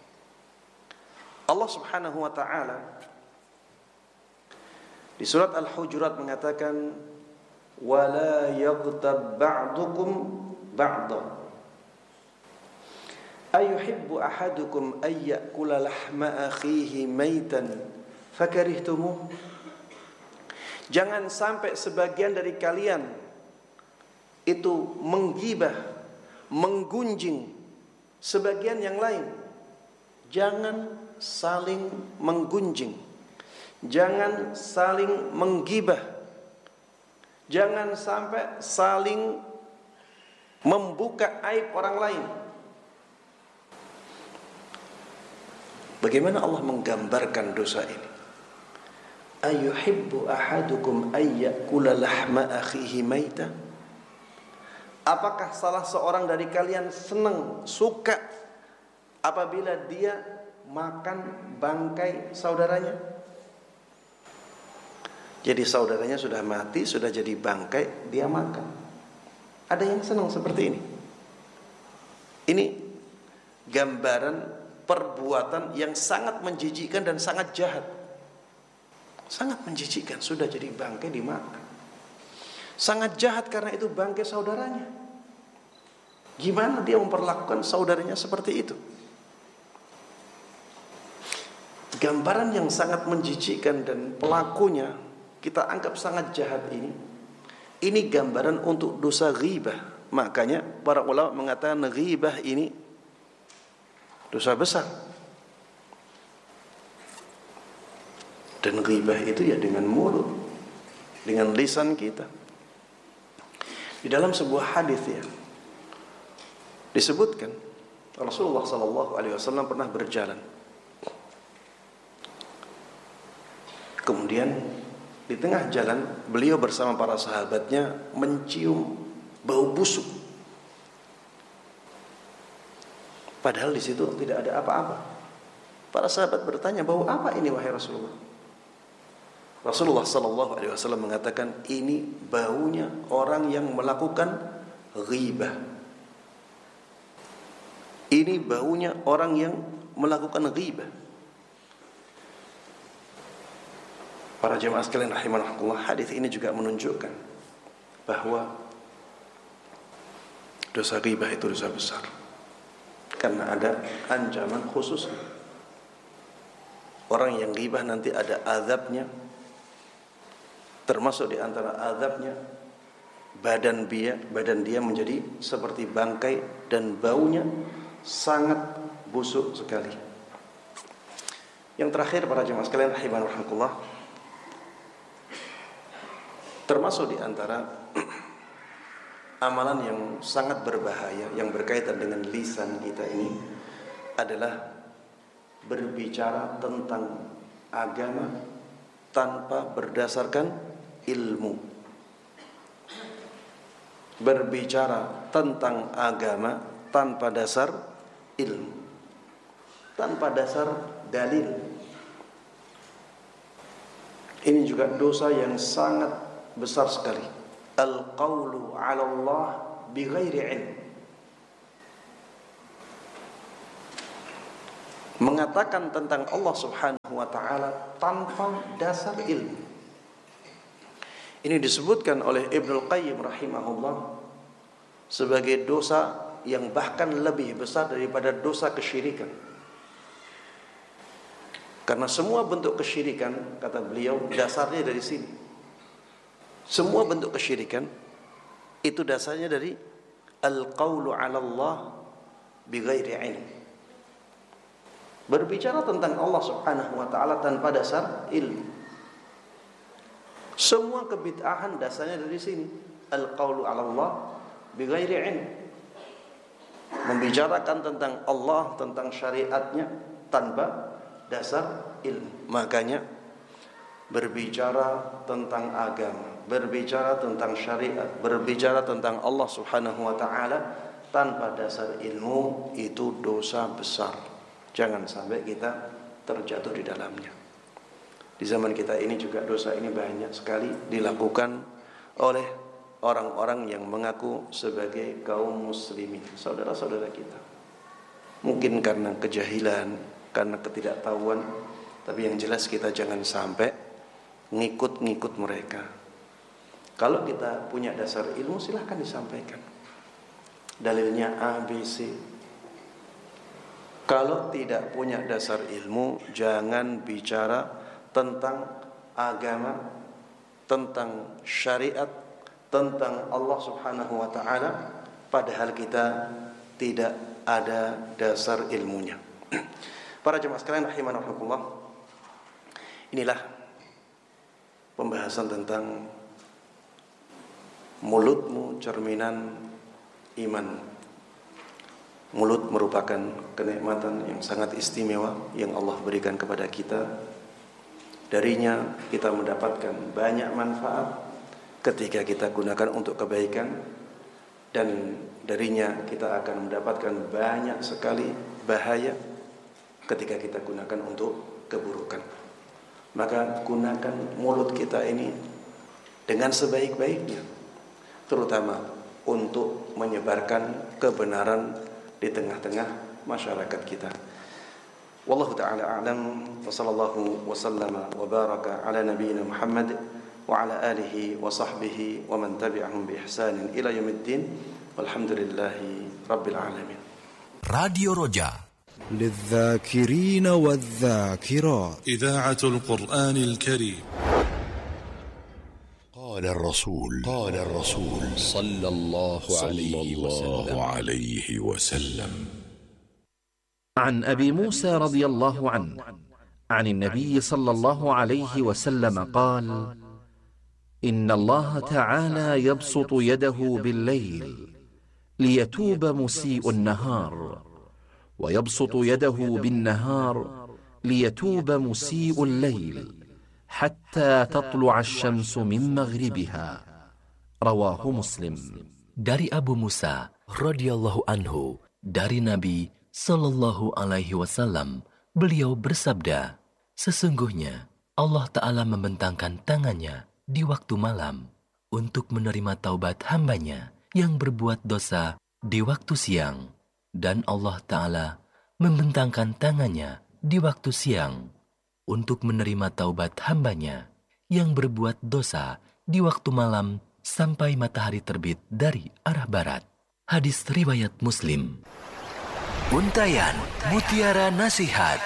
Allah Subhanahu wa ta'ala di surat Al-Hujurat mengatakan, wala yaghtab ba'dukum ba'da ayuhibbu ahadukum ay ya'kula lahma akhihi maitan fakarihtumuh. Jangan sampai sebagian dari kalian itu menggibah, menggunjing sebagian yang lain. Jangan saling menggunjing, jangan saling menggibah, jangan sampai saling membuka aib orang lain. Bagaimana Allah menggambarkan dosa ini? Ayuhibbu ahadukum ay ya'kula lahma akhihi maita? Apakah salah seorang dari kalian senang, suka apabila dia makan bangkai saudaranya? Jadi saudaranya sudah mati, sudah jadi bangkai, dia makan. Ada yang senang seperti ini. Ini gambaran perbuatan yang sangat menjijikkan dan sangat jahat. Sangat menjijikkan, sudah jadi bangkai dimakan. Sangat jahat karena itu bangkai saudaranya. Gimana dia memperlakukan saudaranya seperti itu? Gambaran yang sangat menjijikkan dan pelakunya kita anggap sangat jahat ini. Ini gambaran untuk dosa ghibah. Makanya para ulama mengatakan ghibah ini dosa besar. Dan ghibah itu ya dengan mulut, dengan lisan kita. Di dalam sebuah hadis ya disebutkan Rasulullah sallallahu alaihi wasallam pernah berjalan. Kemudian di tengah jalan beliau bersama para sahabatnya mencium bau busuk. Padahal di situ tidak ada apa-apa. Para sahabat bertanya, bau apa ini wahai Rasulullah? Rasulullah sallallahu alaihi wasallam mengatakan, ini baunya orang yang melakukan ghibah. Ini baunya orang yang melakukan ghibah. Para jemaah sekalian rahimakumullah, hadis ini juga menunjukkan bahwa dosa ghibah itu dosa besar. Karena ada ancaman khusus. Orang yang ghibah nanti ada azabnya. Termasuk di antara azabnya, badan dia, badan dia menjadi seperti bangkai dan baunya sangat busuk sekali. Yang terakhir para jemaah sekalian rahimakumullah, termasuk di antara amalan yang sangat berbahaya yang berkaitan dengan lisan kita ini adalah berbicara tentang agama tanpa berdasarkan ilmu. Berbicara tentang agama tanpa dasar ilmu, tanpa dasar dalil. Ini juga dosa yang sangat besar sekali. Al-qawlu 'ala Allah bighairi ilm. Mengatakan tentang Allah Subhanahu wa taala tanpa dasar ilmu. Ini disebutkan oleh Ibnul Qayyim rahimahullah sebagai dosa yang bahkan lebih besar daripada dosa kesyirikan. Karena semua bentuk kesyirikan, kata beliau, dasarnya dari sini. Semua bentuk kesyirikan itu dasarnya dari al-qaulu 'ala Allah bighairi ilm. Berbicara tentang Allah Subhanahu wa taala tanpa dasar ilmu. Semua kebid'ahan dasarnya dari sini, al-qaulu 'ala Allah bighairi ilm. Membicarakan tentang Allah, tentang syariatnya tanpa dasar ilmu. Makanya berbicara tentang agama, berbicara tentang syariat, berbicara tentang Allah Subhanahu wa taala tanpa dasar ilmu itu dosa besar. Jangan sampai kita terjatuh di dalamnya. Di zaman kita ini juga dosa ini banyak sekali dilakukan oleh orang-orang yang mengaku sebagai kaum muslimin, saudara-saudara kita. Mungkin karena kejahilan, karena ketidaktahuan, tapi yang jelas kita jangan sampai ngikut-ngikut mereka. Kalau kita punya dasar ilmu, silahkan disampaikan. Dalilnya A, B, C. Kalau tidak punya dasar ilmu, jangan bicara tentang agama, tentang syariat, tentang Allah Subhanahu wa taala padahal kita tidak ada dasar ilmunya. Para jemaah sekalian rahimanahumullah, inilah pembahasan tentang mulutmu cerminan iman. Mulut merupakan kenikmatan yang sangat istimewa yang Allah berikan kepada kita. Darinya kita mendapatkan banyak manfaat ketika kita gunakan untuk kebaikan, dan darinya kita akan mendapatkan banyak sekali bahaya ketika kita gunakan untuk keburukan. Maka gunakan mulut kita ini dengan sebaik-baiknya, terutama untuk menyebarkan kebenaran di tengah-tengah masyarakat kita. Wallahu ta'ala a'lam, wa sallallahu wa sallama wa baraka ala nabiyyina Muhammad wa ala alihi wa sahbihi wa man tabi'ahum bi ihsanin ila yaumiddin, walhamdulillahi rabbil alamin. Radio Roja للذاكرين والذاكرات إذاعة القرآن الكريم. قال الرسول قال الرسول صلى الله عليه وسلم عليه وسلم عن أبي موسى رضي الله عنه عن النبي صلى الله عليه وسلم قال: إن الله تعالى يبسط يده بالليل ليتوب مسيء النهار، ويبسط يده بالنهار ليتوب مسيء الليل حتى تطلع الشمس من مغربها. رواه مسلم. Dari Abu Musa radhiyallahu anhu, dari Nabi sallallahu alaihi wasallam, beliau bersabda, sesungguhnya Allah Ta'ala membentangkan tangannya di waktu malam untuk menerima taubat hambanya yang berbuat dosa di waktu siang, dan Allah Ta'ala membentangkan tangannya di waktu siang untuk menerima taubat hambanya yang berbuat dosa di waktu malam sampai matahari terbit dari arah barat. Hadis riwayat Muslim. Untayan Mutiara Nasihat.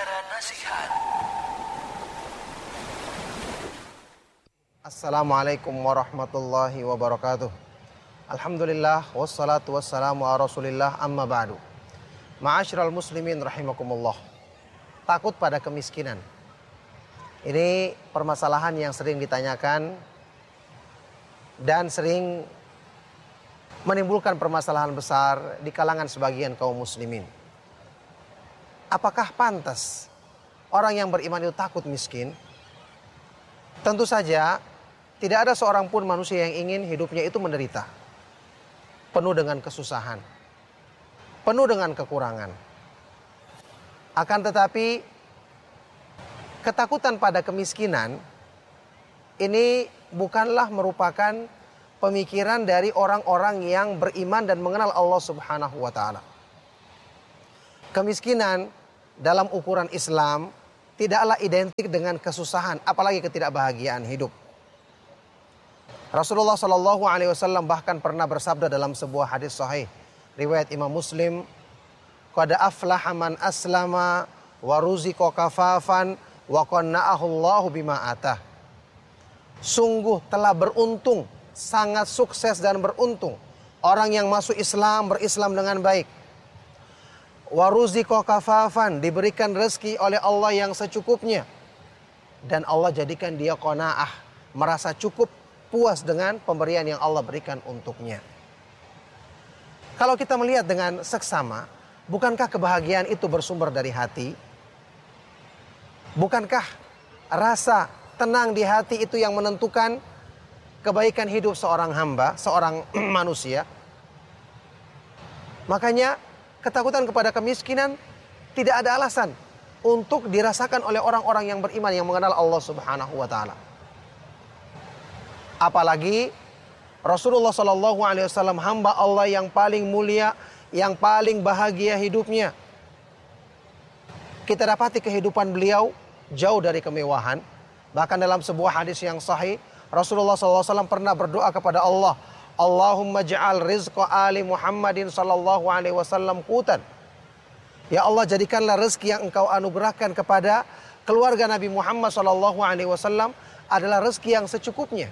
Assalamualaikum warahmatullahi wabarakatuh. Alhamdulillah wassalatu wassalamu ala Rasulillah, amma ba'du. Ma'asyiral muslimin rahimakumullah. Takut pada kemiskinan. Ini permasalahan yang sering ditanyakan dan sering menimbulkan permasalahan besar di kalangan sebagian kaum muslimin. Apakah pantas orang yang beriman itu takut miskin? Tentu saja tidak ada seorang pun manusia yang ingin hidupnya itu menderita, penuh dengan kesusahan, penuh dengan kekurangan. Akan tetapi ketakutan pada kemiskinan ini bukanlah merupakan pemikiran dari orang-orang yang beriman dan mengenal Allah Subhanahu wa taala. Kemiskinan dalam ukuran Islam tidaklah identik dengan kesusahan, apalagi ketidakbahagiaan hidup. Rasulullah Shallallahu Alaihi Wasallam bahkan pernah bersabda dalam sebuah hadis sahih riwayat Imam Muslim, "Qad aflaha man aslama wa ruziqa kafafan wa qanna'ahu Allahu bima atah." Sungguh telah beruntung, sangat sukses dan beruntung orang yang masuk Islam, berislam dengan baik. Wa ruziqa kafafan, diberikan rezeki oleh Allah yang secukupnya, dan Allah jadikan dia qanaah, merasa cukup, puas dengan pemberian yang Allah berikan untuknya. Kalau kita melihat dengan seksama, bukankah kebahagiaan itu bersumber dari hati? Bukankah rasa tenang di hati itu yang menentukan kebaikan hidup seorang hamba, seorang manusia? Makanya ketakutan kepada kemiskinan tidak ada alasan untuk dirasakan oleh orang-orang yang beriman yang mengenal Allah Subhanahu wa taala. Apalagi Rasulullah Shallallahu Alaihi Wasallam, hamba Allah yang paling mulia, yang paling bahagia hidupnya. Kita dapati kehidupan beliau jauh dari kemewahan. Bahkan dalam sebuah hadis yang sahih, Rasulullah Shallallahu Alaihi Wasallam pernah berdoa kepada Allah, Allahumma ja'al rizqa ali Muhammadin Sallallahu Alaihi Wasallam qutan. Ya Allah, jadikanlah rezeki yang engkau anugerahkan kepada keluarga Nabi Muhammad Sallallahu Alaihi Wasallam adalah rezeki yang secukupnya.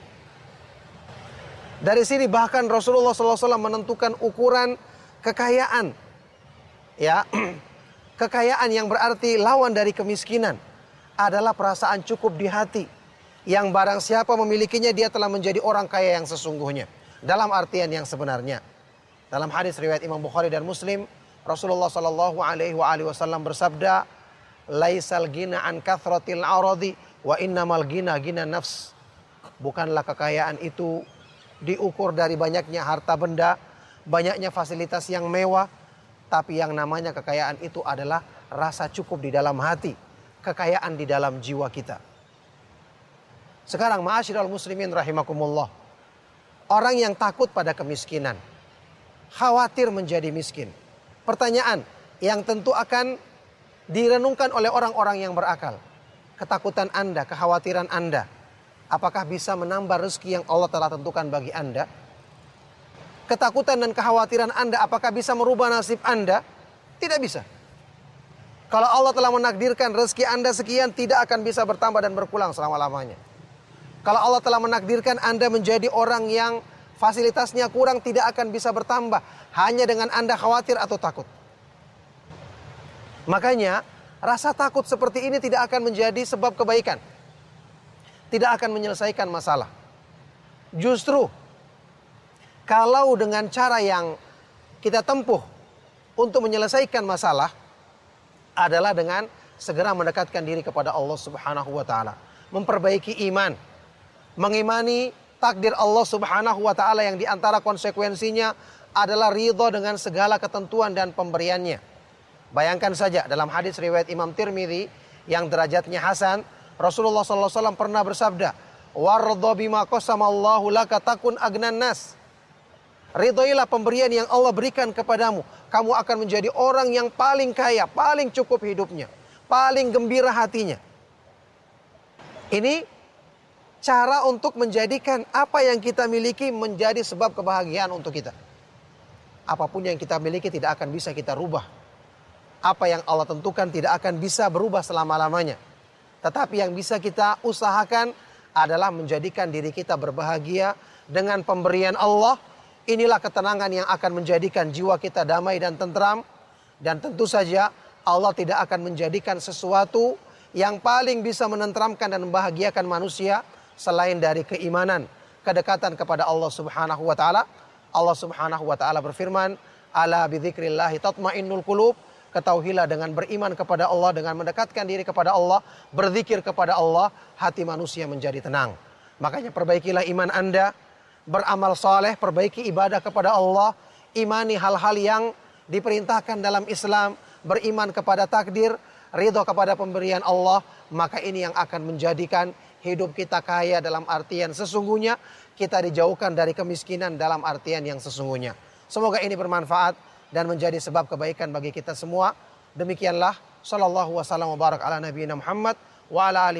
Dari sini bahkan Rasulullah Sallallahu Alaihi Wasallam menentukan ukuran kekayaan, ya, kekayaan yang berarti lawan dari kemiskinan adalah perasaan cukup di hati, yang barang siapa memilikinya dia telah menjadi orang kaya yang sesungguhnya, dalam artian yang sebenarnya. Dalam hadis riwayat Imam Bukhari dan Muslim, Rasulullah Sallallahu Alaihi Wasallam bersabda, "Laisal gina an kathratil aradi, wa innamal gina gina nafs." Bukanlah kekayaan itu diukur dari banyaknya harta benda, banyaknya fasilitas yang mewah, tapi yang namanya kekayaan itu adalah rasa cukup di dalam hati, kekayaan di dalam jiwa kita. Sekarang ma'asyiral muslimin rahimakumullah, orang yang takut pada kemiskinan, khawatir menjadi miskin. Pertanyaan yang tentu akan direnungkan oleh orang-orang yang berakal. Ketakutan Anda, kekhawatiran Anda, apakah bisa menambah rezeki yang Allah telah tentukan bagi Anda? Ketakutan dan kekhawatiran Anda, apakah bisa merubah nasib Anda? Tidak bisa. Kalau Allah telah menakdirkan rezeki Anda sekian, tidak akan bisa bertambah dan berkurang selama-lamanya. Kalau Allah telah menakdirkan Anda menjadi orang yang fasilitasnya kurang, tidak akan bisa bertambah hanya dengan Anda khawatir atau takut. Makanya rasa takut seperti ini tidak akan menjadi sebab kebaikan, tidak akan menyelesaikan masalah. Justru kalau dengan cara yang kita tempuh untuk menyelesaikan masalah adalah dengan segera mendekatkan diri kepada Allah Subhanahu wa taala, memperbaiki iman, mengimani takdir Allah Subhanahu wa taala yang diantara konsekuensinya adalah ridho dengan segala ketentuan dan pemberiannya. Bayangkan saja dalam hadis riwayat Imam Tirmidzi yang derajatnya hasan, Rasulullah sallallahu alaihi wasallam pernah bersabda, "Wardha bima qasamallahu laka takun agnan nas." Ridhoilah pemberian yang Allah berikan kepadamu, kamu akan menjadi orang yang paling kaya, paling cukup hidupnya, paling gembira hatinya. Ini cara untuk menjadikan apa yang kita miliki menjadi sebab kebahagiaan untuk kita. Apapun yang kita miliki tidak akan bisa kita rubah. Apa yang Allah tentukan tidak akan bisa berubah selama-lamanya. Tetapi yang bisa kita usahakan adalah menjadikan diri kita berbahagia dengan pemberian Allah. Inilah ketenangan yang akan menjadikan jiwa kita damai dan tentram. Dan tentu saja Allah tidak akan menjadikan sesuatu yang paling bisa menenteramkan dan membahagiakan manusia selain dari keimanan, kedekatan kepada Allah Subhanahu wa taala. Allah Subhanahu wa taala berfirman, "Ala bidzikrillah tatmainnul qulub." Ketahuilah dengan beriman kepada Allah, dengan mendekatkan diri kepada Allah, berzikir kepada Allah, hati manusia menjadi tenang. Makanya perbaikilah iman Anda, beramal saleh, perbaiki ibadah kepada Allah, imani hal-hal yang diperintahkan dalam Islam, beriman kepada takdir, ridho kepada pemberian Allah, maka ini yang akan menjadikan hidup kita kaya dalam artian sesungguhnya, kita dijauhkan dari kemiskinan dalam artian yang sesungguhnya. Semoga ini bermanfaat dan menjadi sebab kebaikan bagi kita semua. Demikianlah, sallallahu wasallam wa barak ala nabiyina Muhammad wa ala alihi